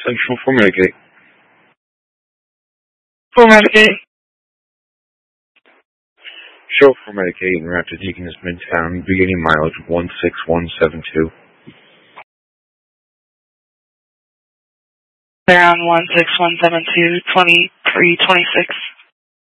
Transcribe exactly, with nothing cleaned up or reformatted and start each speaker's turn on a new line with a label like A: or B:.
A: Central for Medicaid.
B: For Medicaid.
A: Show for Medicaid and route to Deaconess Midtown, beginning mileage one six one seven two.
B: They're on one six one seven two, twenty-three twenty-six.